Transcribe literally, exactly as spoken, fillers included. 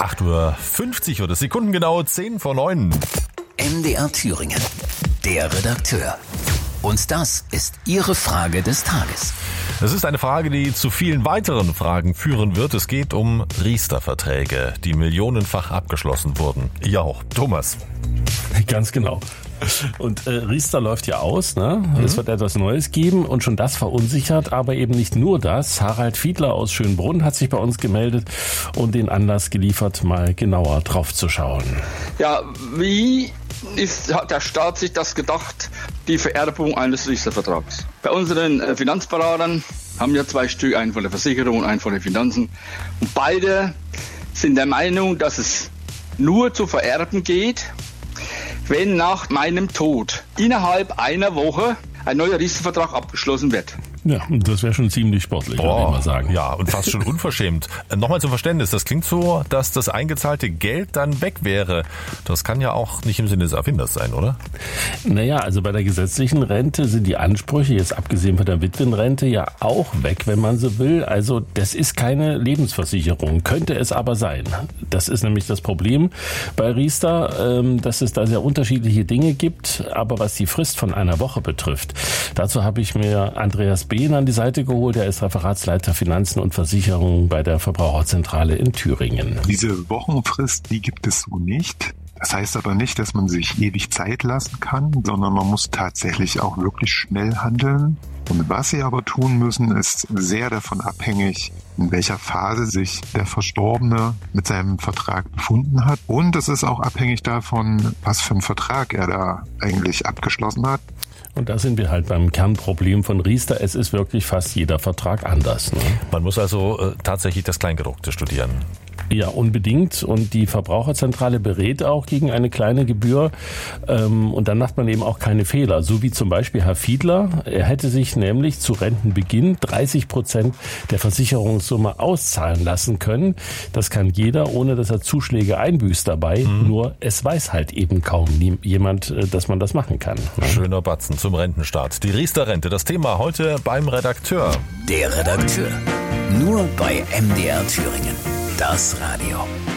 acht Uhr fünfzig oder sekundengenau zehn vor neun. M D R Thüringen, der Redakteur. Und das ist Ihre Frage des Tages. Es ist eine Frage, die zu vielen weiteren Fragen führen wird. Es geht um Riester-Verträge, die millionenfach abgeschlossen wurden. Ja auch. Thomas. Ganz genau. Und äh, Riester läuft ja aus, ne? Mhm. Es wird etwas Neues geben und schon das verunsichert, aber eben nicht nur das. Harald Fiedler aus Schönbrunn hat sich bei uns gemeldet und den Anlass geliefert, mal genauer drauf zu schauen. Ja, wie ist, hat der Staat sich das gedacht, die Vererbung eines Riester-Vertrags? Bei unseren äh, Finanzberatern haben ja zwei Stück, einen von der Versicherung und einen von den Finanzen. Und beide sind der Meinung, dass es nur zu vererben geht, wenn nach meinem Tod innerhalb einer Woche ein neuer Riester-Vertrag abgeschlossen wird. Ja, das wäre schon ziemlich sportlich, würde ich mal sagen. Ja, und fast schon unverschämt. Nochmal zum Verständnis, das klingt so, dass das eingezahlte Geld dann weg wäre. Das kann ja auch nicht im Sinne des Erfinders sein, oder? Naja, also bei der gesetzlichen Rente sind die Ansprüche, jetzt abgesehen von der Witwenrente, ja auch weg, wenn man so will. Also das ist keine Lebensversicherung, könnte es aber sein. Das ist nämlich das Problem bei Riester, dass es da sehr unterschiedliche Dinge gibt. Aber was die Frist von einer Woche betrifft, dazu habe ich mir Andreas an die Seite geholt. Er ist Referatsleiter Finanzen und Versicherungen bei der Verbraucherzentrale in Thüringen. Diese Wochenfrist, die gibt es so nicht. Das heißt aber nicht, dass man sich ewig Zeit lassen kann, sondern man muss tatsächlich auch wirklich schnell handeln. Und was Sie aber tun müssen, ist sehr davon abhängig, in welcher Phase sich der Verstorbene mit seinem Vertrag befunden hat. Und es ist auch abhängig davon, was für einen Vertrag er da eigentlich abgeschlossen hat. Und da sind wir halt beim Kernproblem von Riester. Es ist wirklich fast jeder Vertrag anders. Ne? Man muss also äh, tatsächlich das Kleingedruckte studieren. Ja, unbedingt. Und die Verbraucherzentrale berät auch gegen eine kleine Gebühr. Ähm, und dann macht man eben auch keine Fehler. So wie zum Beispiel Herr Fiedler. Er hätte sich nämlich zu Rentenbeginn dreißig Prozent der Versicherungssumme auszahlen lassen können. Das kann jeder, ohne dass er Zuschläge einbüßt dabei. Mhm. Nur es weiß halt eben kaum jemand, dass man das machen kann. Ne? Schöner Batzen zum Rentenstart. Die Riester-Rente, das Thema heute beim Redakteur. Der Redakteur. Nur bei M D R Thüringen. Das Radio.